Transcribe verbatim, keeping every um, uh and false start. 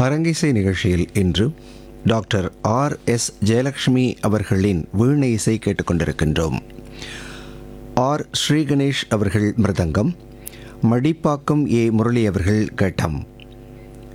அரங்கிசை நிகழ்ச்சியில் இன்று டாக்டர் ஆர் எஸ் ஜெயலட்சுமி அவர்களின் வீணை இசை கேட்டுக்கொண்டிருக்கின்றோம். ஆர் ஸ்ரீகணேஷ் அவர்கள் மிருதங்கம், மடிப்பாக்கம் ஏ முரளி அவர்கள் கட்டம்.